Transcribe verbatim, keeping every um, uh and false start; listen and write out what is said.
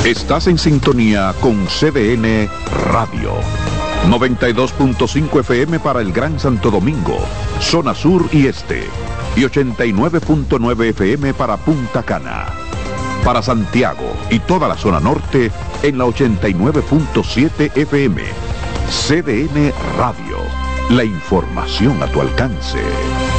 Estás en sintonía con C D N Radio. noventa y dos punto cinco F M para el Gran Santo Domingo, zona sur y este. Y ochenta y nueve punto nueve F M para Punta Cana. Para Santiago y toda la zona norte en la ochenta y nueve punto siete F M. C D N Radio. La información a tu alcance.